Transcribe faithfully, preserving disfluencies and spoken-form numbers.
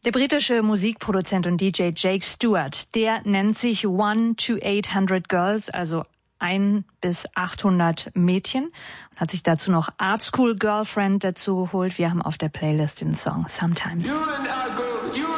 Der britische Musikproduzent und D J Jake Stewart, der nennt sich One to eight hundred Girls, also ein bis achthundert Mädchen, und hat sich dazu noch Art School Girlfriend dazu geholt. Wir haben auf der Playlist den Song Sometimes.